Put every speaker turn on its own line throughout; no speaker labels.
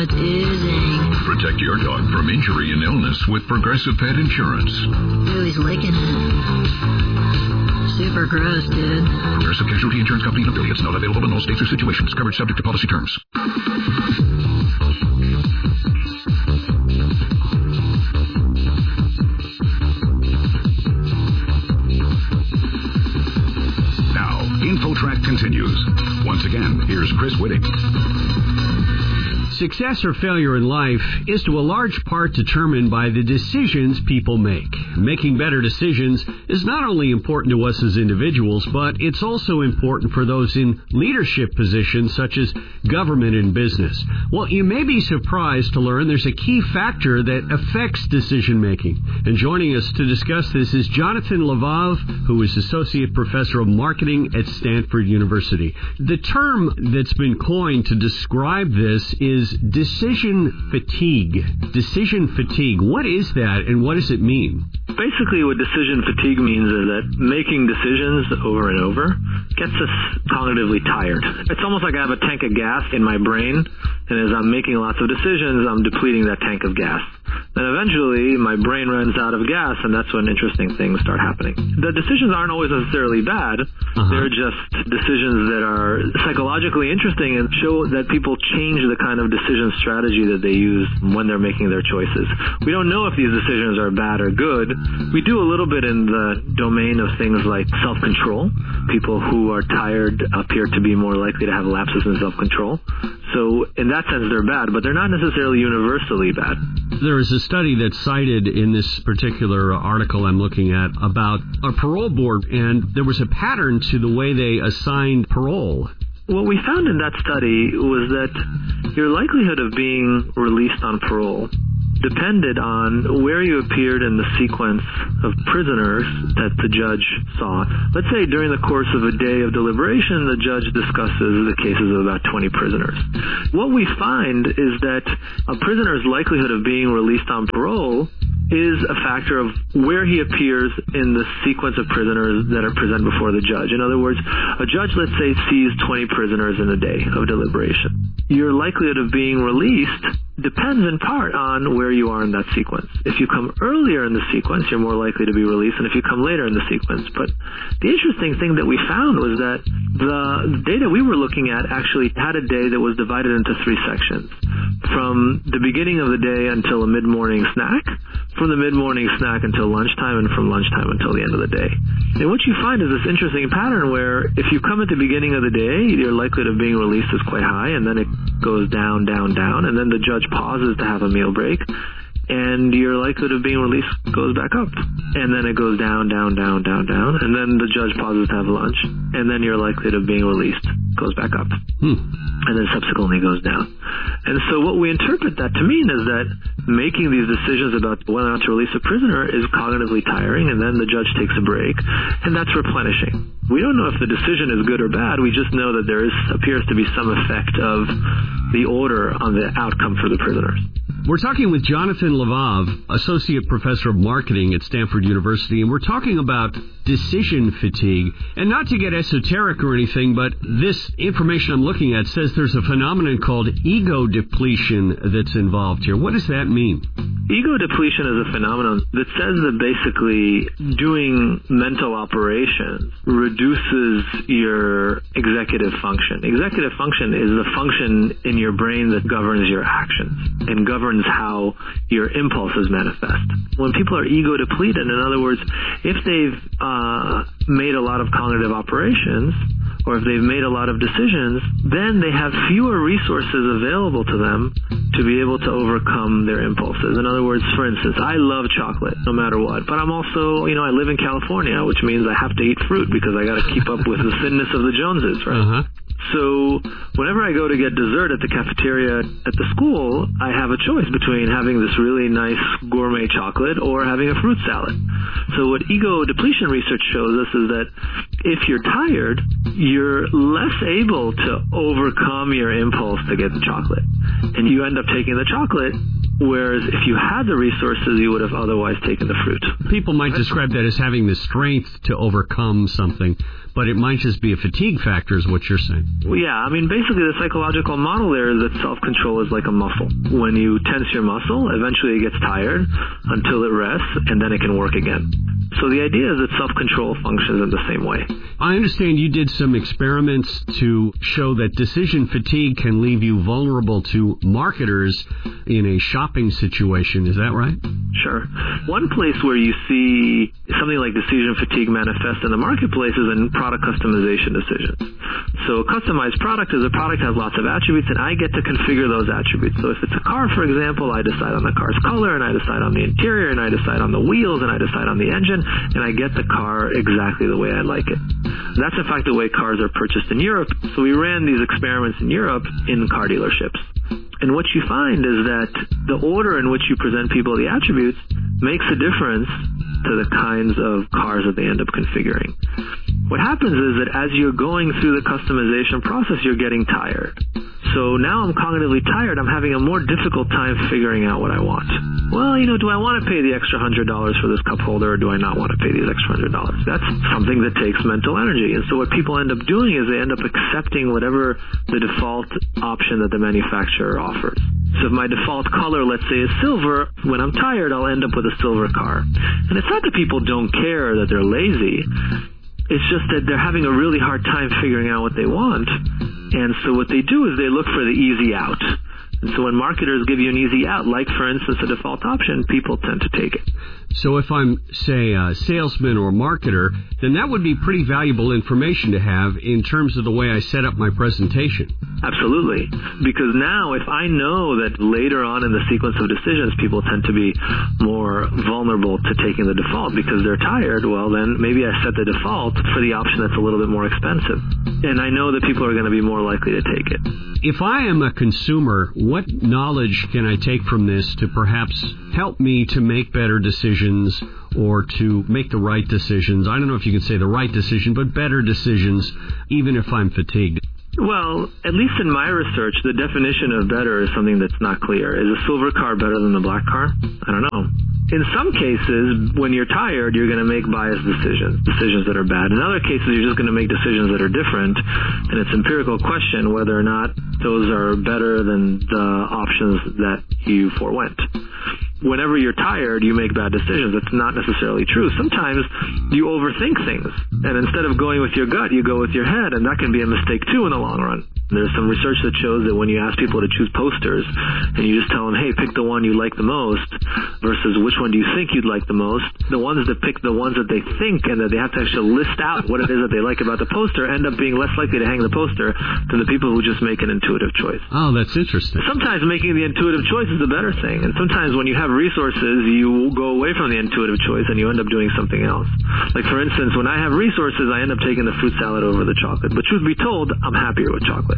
Protect your dog from injury and illness with Progressive Pet Insurance.
Ooh, he's licking it. Super gross, dude.
Progressive Casualty Insurance Company and affiliates. Not available in all states or situations. Coverage subject to policy terms. Now, InfoTrack continues. Once again, here's Chris Whitting.
Success or failure in life is to a large part determined by the decisions people make. Making better decisions is not only important to us as individuals, but it's also important for those in leadership positions such as government and business. Well, you may be surprised to learn there's a key factor that affects decision making. And joining us to discuss this is Jonathan Lvov, who is Associate Professor of Marketing at Stanford University. The term that's been coined to describe this is decision fatigue. Decision fatigue. What is that and what does it mean?
Basically, what decision fatigue means is that making decisions over and over gets us cognitively tired. It's almost like I have a tank of gas in my brain, and as I'm making lots of decisions, I'm depleting that tank of gas. Then eventually, my brain runs out of gas, and that's when interesting things start happening. The decisions aren't always necessarily bad. They're just decisions that are psychologically interesting and show that people change the kind of decision strategy that they use when they're making their choices. We don't know if these decisions are bad or good. We do a little bit in the domain of things like self-control. People who are tired appear to be more likely to have lapses in self-control. So in that sense, they're bad, but they're not necessarily universally bad.
There is a study that's cited in this particular article I'm looking at about a parole board, and there was a pattern to the way they assigned parole.
What we found in that study was that your likelihood of being released on parole depended on where you appeared in the sequence of prisoners that the judge saw. Let's say during the course of a day of deliberation, the judge discusses the cases of about 20 prisoners. What we find is that a prisoner's likelihood of being released on parole is a factor of where he appears in the sequence of prisoners that are present before the judge. In other words, a judge, let's say, sees 20 prisoners in a day of deliberation. Your likelihood of being released depends in part on where you are in that sequence. If you come earlier in the sequence, you're more likely to be released than if you come later in the sequence. But the interesting thing that we found was that the data we were looking at actually had a day that was divided into 3 sections. From the beginning of the day until a mid-morning snack, from the mid-morning snack until lunchtime, and from lunchtime until the end of the day. And what you find is this interesting pattern where if you come at the beginning of the day, your likelihood of being released is quite high, and then it goes down, down, down, and then the judge pauses to have a meal break, and your likelihood of being released goes back up. And then it goes down, down, down, down, down, and then the judge pauses to have lunch, and then your likelihood of being released goes back up. And then subsequently goes down. And so what we interpret that to mean is that making these decisions about whether or not to release a prisoner is cognitively tiring, and then the judge takes a break, and that's replenishing. We don't know if the decision is good or bad. We just know that there appears to be some effect of the order on the outcome for the prisoners.
We're talking with Jonathan Lvov, Associate Professor of Marketing at Stanford University, and we're talking about decision fatigue. And not to get esoteric or anything, but this information I'm looking at says there's a phenomenon called ego depletion that's involved here. What does that mean?
Ego depletion is a phenomenon that says that basically doing mental operations reduces your executive function. Executive function is the function in your brain that governs your actions and governs how your impulses manifest. When people are ego depleted, in other words, if they've made a lot of cognitive operations, or if they've made a lot of decisions, then they have fewer resources available to them to be able to overcome their impulses. In other words, for instance, I love chocolate no matter what, but I'm also, I live in California, which means I have to eat fruit because I got to keep up with the thinness of the Joneses, right? So whenever I go to get dessert at the cafeteria at the school, I have a choice between having this really nice gourmet chocolate or having a fruit salad. So what ego depletion research shows us is that if you're tired, you're less able to overcome your impulse to get the chocolate. And you end up taking the chocolate Whereas if you had the resources, you would have otherwise taken the fruit.
People might describe that as having the strength to overcome something, but it might just be a fatigue factor is what you're saying.
Well, yeah, I mean, basically the psychological model there is that self-control is like a muscle. When you tense your muscle, eventually it gets tired until it rests, and then it can work again. So the idea is that self-control functions in the same way.
I understand you did some experiments to show that decision fatigue can leave you vulnerable to marketers in a shopping situation. Is that right?
Sure. One place where you see something like decision fatigue manifest in the marketplace is in product customization decisions. So a customized product is a product that has lots of attributes, and I get to configure those attributes. So if it's a car, for example, I decide on the car's color, and I decide on the interior, and I decide on the wheels, and I decide on the engine, and I get the car exactly the way I like it. That's, in fact, the way cars are purchased in Europe. So we ran these experiments in Europe in car dealerships. And what you find is that the order in which you present people the attributes makes a difference to the kinds of cars that they end up configuring. What happens is that as you're going through the customization process, you're getting tired. So now I'm cognitively tired. I'm having a more difficult time figuring out what I want. Well, do I want to pay the extra $100 for this cup holder, or do I not want to pay these extra $100? That's something that takes mental energy. And so what people end up doing is they end up accepting whatever the default option that the manufacturer offers. So if my default color, let's say, is silver, when I'm tired, I'll end up with a silver car. And it's not that people don't care, that they're lazy. It's just that they're having a really hard time figuring out what they want. And so what they do is they look for the easy out. And so when marketers give you an easy out, like, for instance, a default option, people tend to take it.
So if I'm, say, a salesman or marketer, then that would be pretty valuable information to have in terms of the way I set up my presentation.
Absolutely. Because now if I know that later on in the sequence of decisions, people tend to be more vulnerable to taking the default because they're tired, well, then maybe I set the default for the option that's a little bit more expensive. And I know that people are going to be more likely to take it.
If I am a consumer, what knowledge can I take from this to perhaps help me to make better decisions or to make the right decisions? I don't know if you can say the right decision, but better decisions, even if I'm fatigued.
Well, at least in my research, the definition of better is something that's not clear. Is a silver car better than the black car? I don't know. In some cases, when you're tired, you're going to make biased decisions that are bad. In other cases, you're just going to make decisions that are different, and it's an empirical question whether or not those are better than the options that you forewent. Whenever you're tired, you make bad decisions. It's not necessarily true. Sometimes you overthink things, and instead of going with your gut, you go with your head, and that can be a mistake too in the long run. There's some research that shows that when you ask people to choose posters, and you just tell them, hey, pick the one you like the most, versus which one do you think you'd like the most, the ones that pick the ones that they think and that they have to actually list out what it is that they like about the poster end up being less likely to hang the poster than the people who just make an intuitive choice.
Oh, that's interesting.
Sometimes making the intuitive choice is the better thing, and sometimes when you have resources, you go away from the intuitive choice and you end up doing something else. Like, for instance, when I have resources, I end up taking the fruit salad over the chocolate. But truth be told, I'm happier with chocolate.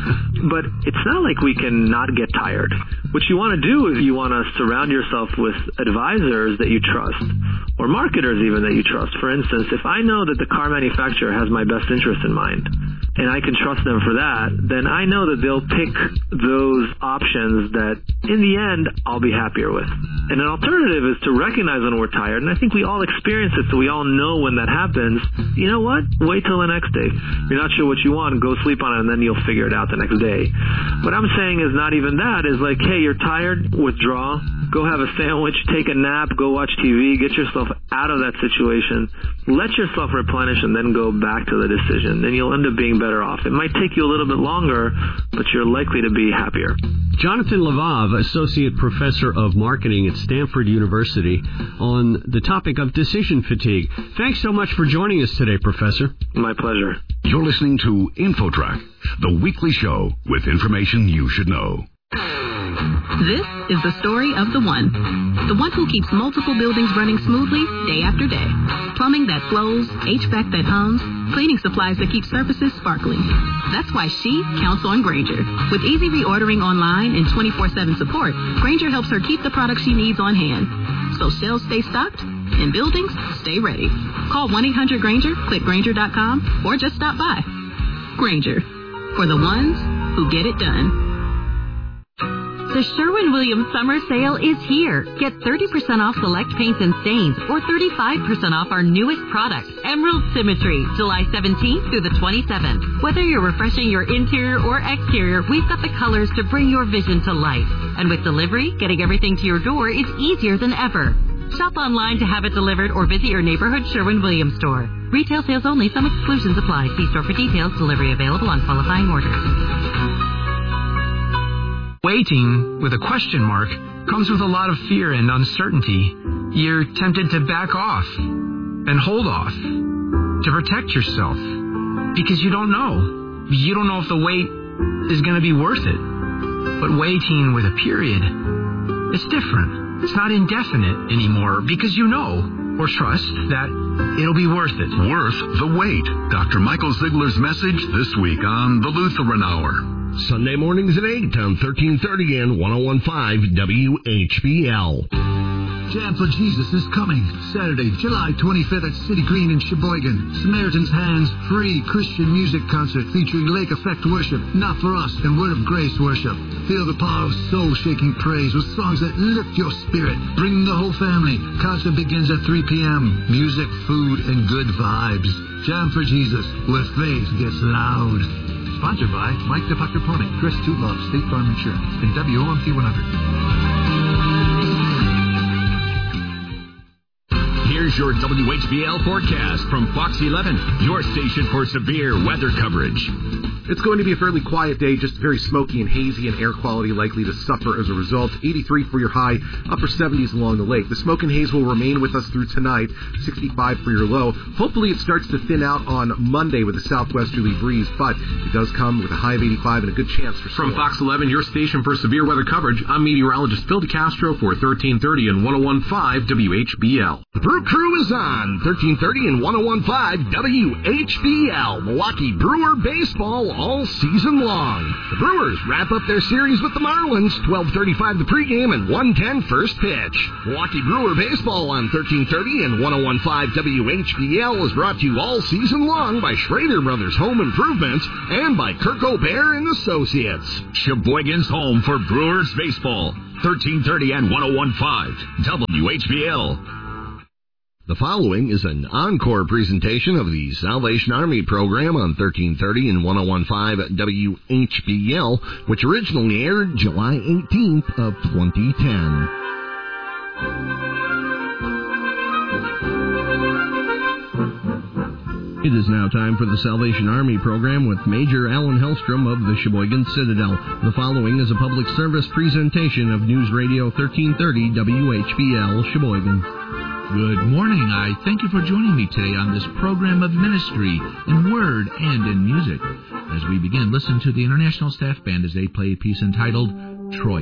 But it's not like we can not get tired. What you want to do is you want to surround yourself with advisors that you trust, or marketers even that you trust. For instance, if I know that the car manufacturer has my best interest in mind, and I can trust them for that, then I know that they'll pick those options that, in the end, I'll be happier with. And an alternative is to recognize when we're tired, and I think we all experience it, so we all know when that happens. You know what? Wait till the next day. You're not sure what you want, go sleep on it, and then you'll figure it out the next day. What I'm saying is not even that. Is like, hey, you're tired, withdraw, go have a sandwich, take a nap, go watch TV, get yourself out of that situation, let yourself replenish, and then go back to the decision. Then you'll end up being better off. It might take you a little bit longer, but you're likely to be happier.
Jonathan Lvov, Associate Professor of Marketing at Stanford University, on the topic of decision fatigue. Thanks so much for joining us today, Professor.
My pleasure.
You're listening to InfoTrack, the weekly show with information you should know.
This is the story of the one who keeps multiple buildings running smoothly day after day. Plumbing that flows, HVAC that hums, cleaning supplies that keep surfaces sparkling. That's why she counts on Grainger. With easy reordering online and 24/7 support, Grainger helps her keep the products she needs on hand. So shelves stay stocked and buildings stay ready. Call 1-800-GRAINGER, click Grainger.com, or just stop by. Grainger, for the ones who get it done.
The Sherwin-Williams Summer Sale is here. Get 30% off select paints and stains or 35% off our newest product, Emerald Symmetry, July 17th through the 27th. Whether you're refreshing your interior or exterior, we've got the colors to bring your vision to life. And with delivery, getting everything to your door is easier than ever. Shop online to have it delivered or visit your neighborhood Sherwin-Williams store. Retail sales only. Some exclusions apply. See store for details. Delivery available on qualifying orders.
Waiting with a question mark comes with a lot of fear and uncertainty. You're tempted to back off and hold off to protect yourself because you don't know. You don't know if the wait is going to be worth it. But waiting with a period, it's different. It's not indefinite anymore because you know or trust that it'll be worth it.
Worth the wait. Dr. Michael Ziegler's message this week on the Lutheran Hour.
Sunday mornings at 8 on 1330 and 101.5 WHBL.
Jam for Jesus is coming Saturday, July 25th at City Green in Sheboygan. Samaritan's Hands free Christian music concert featuring Lake Effect worship, Not For Us, and Word of Grace worship. Feel the power of soul-shaking praise with songs that lift your spirit. Bring the whole family. Concert begins at 3 p.m. Music, food, and good vibes. Jam for Jesus, where faith gets loud. Sponsored by Mike DePacapone, Chris Tudlove, State Farm Insurance, and WOMT 100.
Here's your WHBL forecast from Fox 11, your station for severe weather coverage.
It's going to be a fairly quiet day, just very smoky and hazy, and air quality likely to suffer as a result. 83 for your high, upper 70s along the lake. The smoke and haze will remain with us through tonight, 65 for your low. Hopefully it starts to thin out on Monday with a southwesterly breeze, but it does come with a high of 85 and a good chance for storms.
From Fox 11, your station for severe weather coverage, I'm meteorologist Phil DeCastro for 1330 and 101.5 WHBL.
The Brew Crew is on 1330 and 101.5 WHBL. Milwaukee Brewer baseball all season long. The Brewers wrap up their series with the Marlins, 12:35 the pregame and 1:10 first pitch. Milwaukee Brewer baseball on 1330 and 101.5 WHBL is brought to you all season long by Schrader Brothers Home Improvements and by Kirk O'Bear and Associates.
Sheboygan's home for Brewers baseball, 1330 and 101.5 WHBL.
The following is an encore presentation of the Salvation Army program on 1330 and 101.5 WHBL, which originally aired July 18th of 2010. It is now time for the Salvation Army program with Major Alan Hellstrom of the Sheboygan Citadel. The following is a public service presentation of News Radio 1330 WHBL Sheboygan.
Good morning. I thank you for joining me today on this program of ministry in word and in music. As we begin, listen to the International Staff Band as they play a piece entitled Troy.